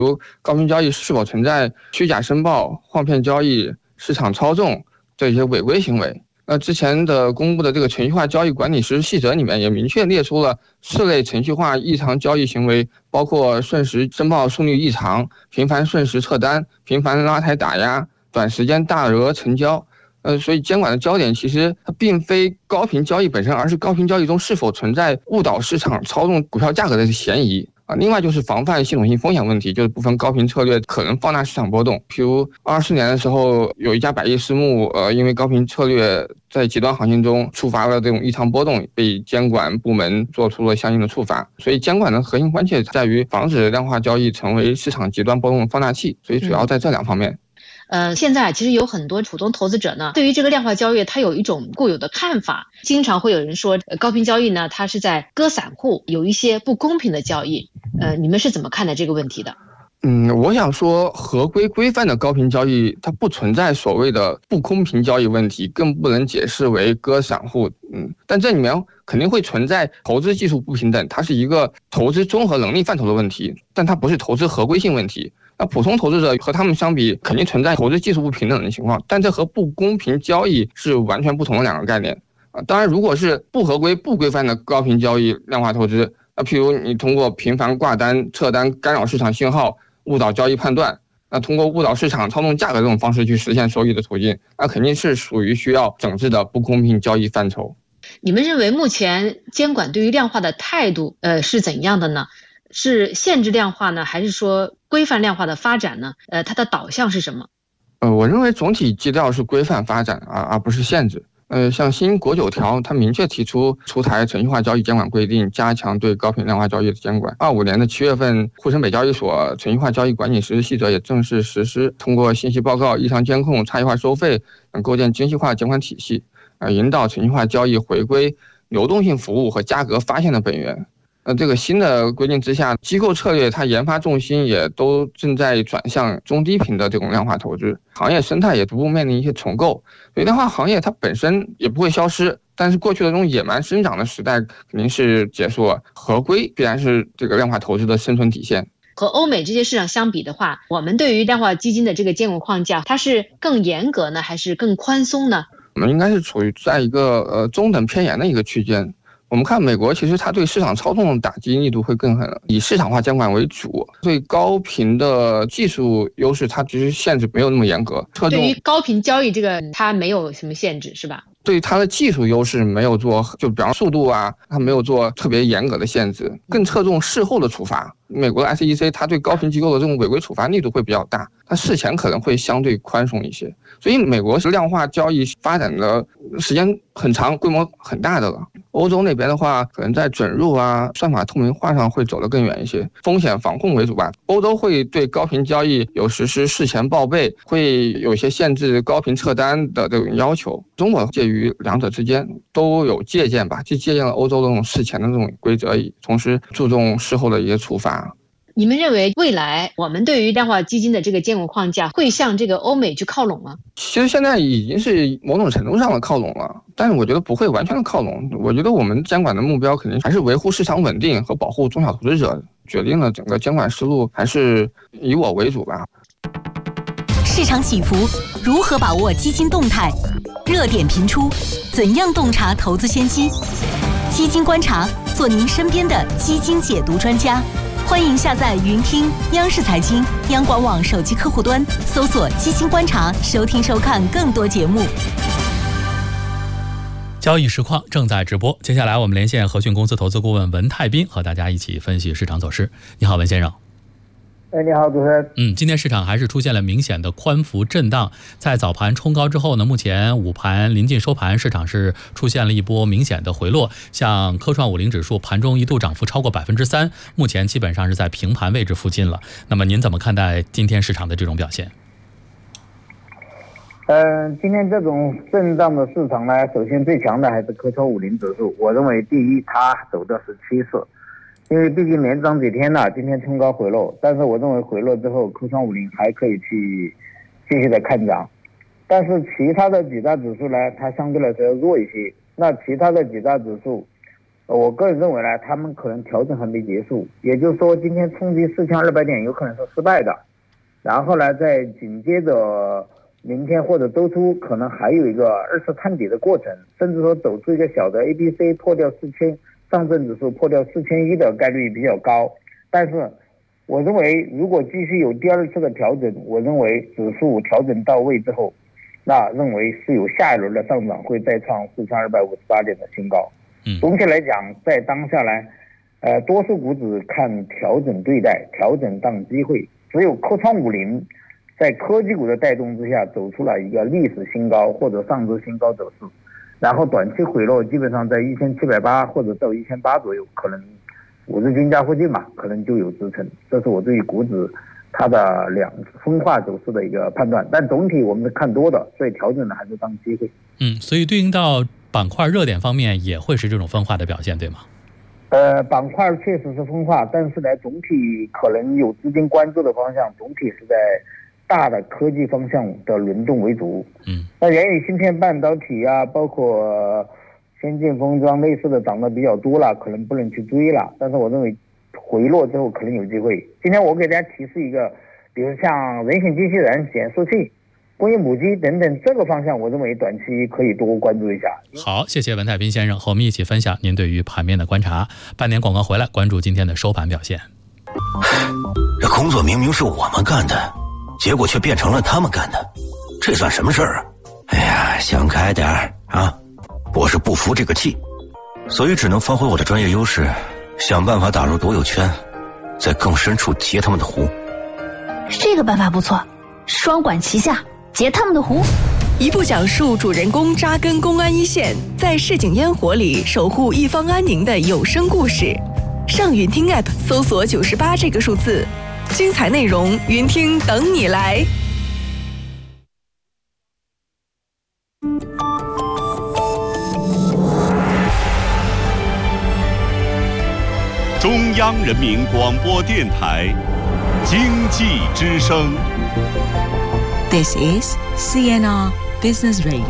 如高频交易是否存在虚假申报、晃骗交易、市场操纵这些违规行为。之前的公布的这个程序化交易管理实施细则里面也明确列出了4类程序化异常交易行为，包括瞬时申报速率异常、频繁瞬时撤单、频繁拉抬打压、短时间大额成交。所以监管的焦点其实它并非高频交易本身，而是高频交易中是否存在误导市场、操纵股票价格的嫌疑。另外就是防范系统性风险问题，就是部分高频策略可能放大市场波动。譬如24年的时候，有一家百亿私募，因为高频策略在极端行情中触发了这种异常波动，被监管部门做出了相应的处罚。所以监管的核心关切在于防止量化交易成为市场极端波动的放大器，所以主要在这2方面。 现在其实有很多普通投资者呢，对于这个量化交易，他有一种固有的看法，经常会有人说，高频交易呢，它是在割散户，有一些不公平的交易。你们是怎么看待这个问题的？ 我想说，合规规范的高频交易，它不存在所谓的不公平交易问题，更不能解释为割散户。但这里面肯定会存在投资技术不平等，它是一个投资综合能力范畴的问题，但它不是投资合规性问题。那普通投资者和他们相比，肯定存在投资技术不平等的情况，但这和不公平交易是完全不同的2个概念。当然，如果是不合规、不规范的高频交易量化投资，譬如你通过频繁挂单、撤单、干扰市场信号、误导交易判断，通过误导市场、操纵价格这种方式去实现收益的途径，那肯定是属于需要整治的不公平交易范畴。 你们认为目前监管对于量化的态度是怎样的呢？是限制量化呢，还是说规范量化的发展呢？它的导向是什么？ 我认为总体基调是规范发展而不是限制。像新国9条，它明确提出出台程序化交易监管规定，加强对高频量化交易的监管。25年的7月份，沪深北交易所程序化交易管理实施细则也正式实施，通过信息报告、异常监控、差异化收费等构建精细化监管体系，引导程序化交易回归流动性服务和价格发现的本源。这个新的规定之下，机构策略它研发重心也都正在转向中低频的这种量化投资，行业生态也逐步面临一些重构。所以量化行业它本身也不会消失，但是过去的这种野蛮生长的时代肯定是结束了，合规必然是这个量化投资的生存体现。 和欧美这些市场相比的话，我们对于量化基金的这个监管框架，它是更严格呢，还是更宽松呢？ 我们应该是处于在一个中等偏严的一个区间。我们看美国，其实它对市场操纵的打击力度会更狠，以市场化监管为主，对高频的技术优势，它其实限制没有那么严格。 对于高频交易这个，它没有什么限制，是吧？ 对它的技术优势没有做，就比方速度啊，它没有做特别严格的限制，更侧重事后的处罚。美国的 SEC 它对高频机构的这种违规处罚力度会比较大，它事前可能会相对宽松一些。所以美国是量化交易发展的时间很长、规模很大的了。欧洲那边的话，可能在准入啊、算法透明化上会走得更远一些，风险防控为主吧。欧洲会对高频交易有实施事前报备，会有些限制高频撤单的这种要求。中国介于2者之间，都有借鉴吧，就借鉴了欧洲的这种事前的这种规则，同时注重事后的一些处罚。 你们认为未来我们对于量化基金的这个监管框架会向这个欧美去靠拢吗？ 其实现在已经是某种程度上的靠拢了，但是我觉得不会完全的靠拢。我觉得我们监管的目标肯定还是维护市场稳定和保护中小投资者，决定了整个监管思路还是以我为主吧。 市场起伏，如何把握基金动态？热点频出，怎样洞察投资先机？基金观察，做您身边的基金解读专家。欢迎下载云听央视财经、央广网手机客户端，搜索基金观察，收听收看更多节目。 交易实况正在直播，接下来我们连线和讯公司投资顾问文泰斌，和大家一起分析市场走势。你好，文先生。 你好，主持人。 今天市场还是出现了明显的宽幅震荡，在早盘冲高之后呢，目前午盘临近收盘，市场是出现了一波明显的回落。像科创50指数盘中一度涨幅超过3%，目前基本上是在平盘位置附近了。那么您怎么看待今天市场的这种表现？ 今天这种震荡的市场呢，首先最强的还是科创50指数。我认为第一，它走的是趋势。因为毕竟连涨几天了，今天冲高回落，但是我认为回落之后，科创50还可以去继续的看涨。但是其他的几大指数呢，它相对来说弱一些。那其他的几大指数， 我个人认为呢，他们可能调整还没结束，也就是说今天冲击4200点有可能是失败的，然后呢在紧接着明天或者周初可能还有一个2次探底的过程，甚至说走出一个小的 ABC 破掉4000，上证指数破掉4100的概率比较高。但是我认为如果继续有第2次的调整，我认为指数调整到位之后，那认为是有下一轮的上涨会再创4258点的新高。总体来讲，在当下呢，多数股指看调整对待，调整当机会，只有科创50在科技股的带动之下走出了一个历史新高或者上周新高走势，然后短期回落基本上在1780或者到1800左右，可能5日均价附近嘛，可能就有支撑。这是我对于股指它的分化走势的一个判断，但总体我们是看多的，所以调整呢还是当机会。 所以对应到板块热点方面也会是这种分化的表现，对吗？ 板块确实是分化，但是呢，总体可能有资金关注的方向，总体是在大的科技方向的轮动为主。那元宇芯片、半导体啊，包括先进封装类似的涨得比较多了，可能不能去追了。但是我认为回落之后可能有机会。今天我给大家提示一个，比如像人形机器人、显示器、工业母机等等，这个方向我认为短期可以多关注一下。 好，谢谢文太斌先生和我们一起分享您对于盘面的观察。半点广告回来，关注今天的收盘表现。 这工作明明是我们干的，结果却变成了他们干的，这算什么事儿啊？哎呀，想开点啊！我是不服这个气，所以只能发挥我的专业优势，想办法打入独有圈，在更深处截他们的湖。 这个办法不错，双管齐下，截他们的湖。 一部讲述主人公扎根公安一线，在市井烟火里守护一方安宁的有声故事。上云听 App 搜索98这个数字，精彩内容云听等你来。 中央人民广播电台经济之声。 This is CNR Business Radio。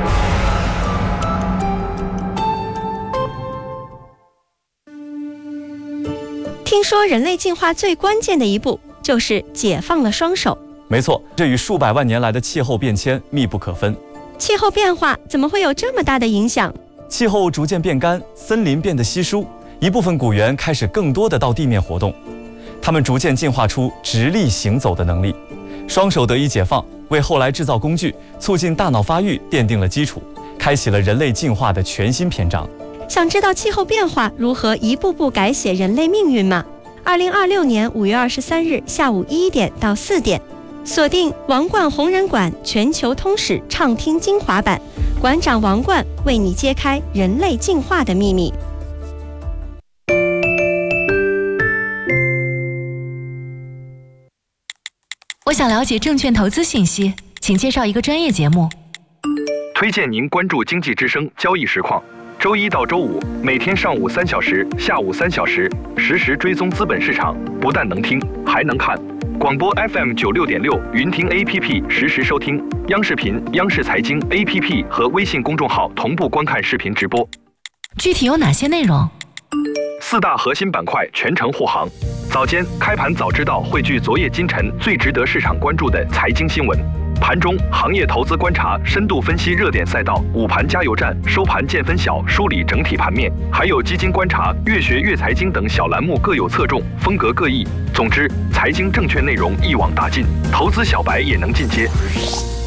听说人类进化最关键的一步就是解放了双手。 没错，这与数百万年来的气候变迁密不可分。 气候变化怎么会有这么大的影响？ 气候逐渐变干，森林变得稀疏，一部分古猿开始更多的到地面活动，它们逐渐进化出直立行走的能力。双手得以解放，为后来制造工具、促进大脑发育奠定了基础，开启了人类进化的全新篇章。 想知道气候变化如何一步步改写人类命运吗？2026年5月23日下午1点到4点，锁定王冠红人馆全球通史畅听精华版，馆长王冠为你揭开人类进化的秘密。 我想了解证券投资信息，请介绍一个专业节目。 推荐您关注经济之声交易实况，周一到周五每天上午3小时，下午3小时，实时追踪资本市场，不但能听，还能看。广播 FM 96.6，云听 APP 实时收听，央视频、央视财经 APP 和微信公众号同步观看视频直播。 具体有哪些内容 ？4大核心板块全程护航。早间开盘早知道汇聚昨夜今晨最值得市场关注的财经新闻，盘中行业投资观察深度分析热点赛道，午盘加油站收盘见分晓梳理整体盘面，还有基金观察、越学越财经等小栏目各有侧重，风格各异。总之，财经证券内容一网打尽，投资小白也能进阶。